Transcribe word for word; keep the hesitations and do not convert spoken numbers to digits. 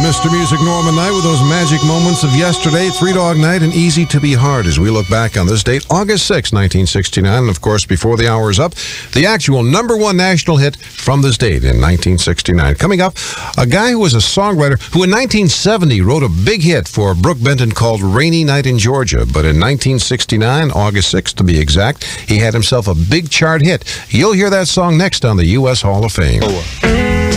Mister Music Norman Knight with those magic moments of yesterday, Three Dog Night, and Easy to Be Hard as we look back on this date, August sixth, nineteen sixty-nine. And of course, before the hour is up, the actual number one national hit from this date in nineteen sixty-nine. Coming up, a guy who was a songwriter who in nineteen seventy wrote a big hit for Brooke Benton called Rainy Night in Georgia. But in nineteen sixty-nine, August sixth to be exact, he had himself a big chart hit. You'll hear that song next on the U S Hall of Fame. Oh.